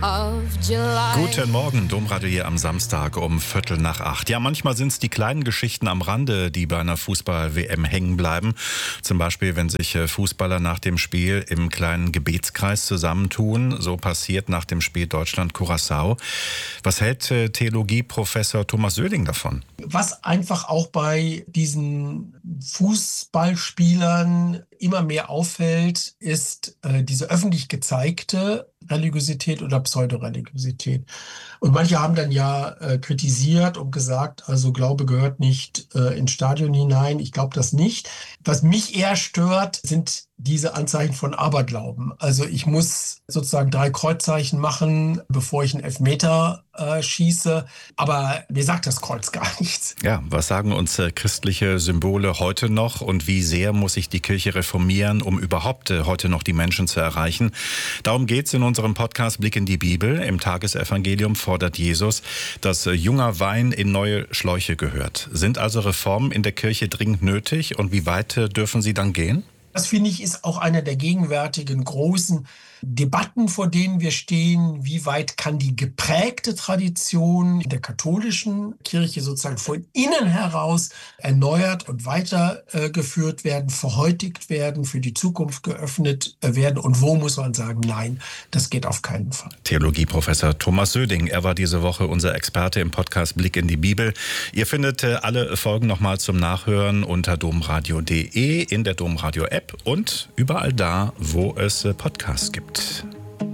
Guten Morgen, Domradio hier am Samstag um 7:45. Ja, manchmal sind es die kleinen Geschichten am Rande, die bei einer Fußball-WM hängen bleiben. Zum Beispiel, wenn sich Fußballer nach dem Spiel im kleinen Gebetskreis zusammentun. So passiert nach dem Spiel Deutschland-Curaçao. Was hält Theologieprofessor Thomas Söding davon? Was einfach auch bei diesen Fußballspielern immer mehr auffällt, ist diese öffentlich gezeigte Religiosität oder Pseudoreligiosität. Und manche haben dann ja kritisiert und gesagt, also Glaube gehört nicht ins Stadion hinein. Ich glaube das nicht. Was mich eher stört, sind diese Anzeichen von Aberglauben. Also ich muss sozusagen 3 Kreuzzeichen machen, bevor ich einen Elfmeter schieße. Aber mir sagt das Kreuz gar nichts. Ja, was sagen uns christliche Symbole heute noch und wie sehr muss sich die Kirche reformieren, um überhaupt heute noch die Menschen zu erreichen? Darum geht's in unserem Podcast Blick in die Bibel. Im Tagesevangelium fordert Jesus, dass junger Wein in neue Schläuche gehört. Sind also Reformen in der Kirche dringend nötig und wie weit dürfen sie dann gehen? Das, finde ich, ist auch einer der gegenwärtigen großen Debatten, vor denen wir stehen. Wie weit kann die geprägte Tradition in der katholischen Kirche sozusagen von innen heraus erneuert und weitergeführt werden, verheutigt werden, für die Zukunft geöffnet werden? Und wo muss man sagen, nein, das geht auf keinen Fall. Theologieprofessor Thomas Söding, er war diese Woche unser Experte im Podcast Blick in die Bibel. Ihr findet alle Folgen nochmal zum Nachhören unter domradio.de, in der Domradio-App und überall da, wo es Podcasts gibt.